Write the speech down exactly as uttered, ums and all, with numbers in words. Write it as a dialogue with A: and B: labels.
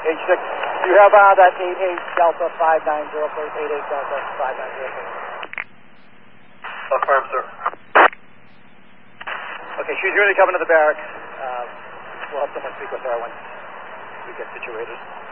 A: Page six. Do you have uh, that eight eight Delta five nine zero, please? eight eight Delta five nine zero, please.
B: Affirm, sir.
A: Okay, she's going to come into the barracks. Uh, we'll have someone speak with her once we get situated.